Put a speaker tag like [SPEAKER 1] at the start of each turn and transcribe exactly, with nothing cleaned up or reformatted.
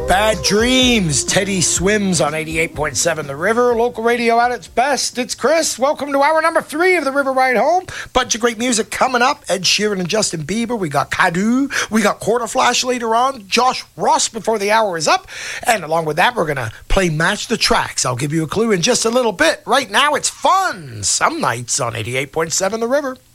[SPEAKER 1] Bad Dreams. Teddy Swims on eighty-eight point seven The River. Local radio at its best. It's Chris. Welcome to hour number three of The River Ride Home. Bunch of great music coming up. Ed Sheeran and Justin Bieber. We got Kadu. We got Quarter Flash later on. Josh Ross before the hour is up. And along with that, we're going to play Match the Tracks. I'll give you a clue in just a little bit. Right now, it's fun. Some nights on eighty-eight point seven The River.